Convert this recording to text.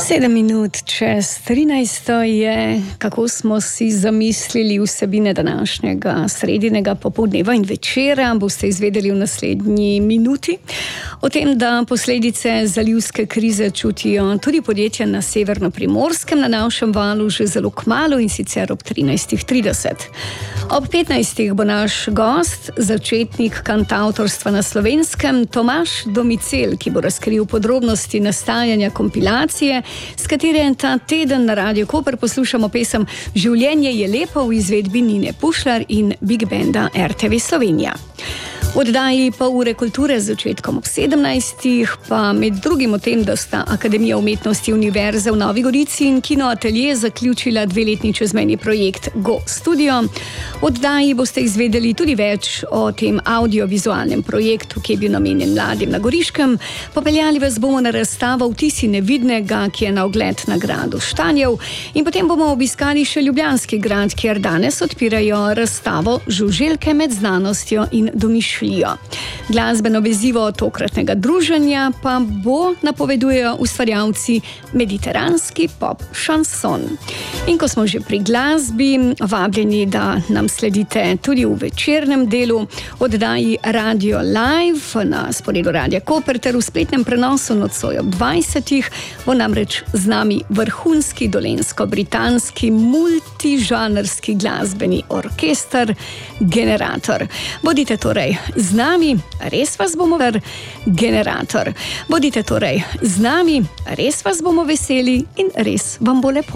7 minut čez 13 je, kako smo si zamislili vsebine današnjega sredinega popoldneva in večera, boste izvedeli v naslednji minuti. O tem, da posledice zalivske krize čutijo tudi podjetja na Severno-Primorskem na našem valu že zelo kmalu, in sicer ob 13:30. Ob 15 bo naš gost, začetnik kantavtorstva na Slovenskem, Tomaž Domicel, ki bo razkril podrobnosti nastajanja kompilacije, s katere ta teden na Radiu Koper poslušamo pesem Življenje je lepo v izvedbi Nine Pušlar in Big Banda RTV Slovenija. V oddaji Pol ure kulture z začetkom ob 17, pa med drugim o tem, da sta Akademija umetnosti Univerze v Novi Gorici in Kino Atelje zaključila 2-letni čezmejni projekt Go Studio. V oddaji boste izvedeli tudi več o tem audiovizualnem projektu, ki je bil namenjen mladim na Goriškem. Popeljali vas bomo na razstavo Vtisi nevidnega, ki je na ogled na gradu Štanjev, in potem bomo obiskali še Ljubljanski grad, kjer danes odpirajo razstavo Žuželke med znanostjo in domišljijo. Glasbeno vezivo tokratnega druženja pa bo, napovedujejo ustvarjalci, mediteranski pop šanson. In ko smo že pri glasbi, vabljeni, da nam sledite tudi v večernem delu oddaji Radio Live na sporedu Radia Koper ter v spletnem prenosu nocoj ob 20. bo namreč z nami vrhunski dolenjsko-britanski multižanrski glasbeni orkester Generator. Bodite torej z nami, res vas bomo Generator. Bodite torej z nami, res vas bomo veseli in res vam bo lepo.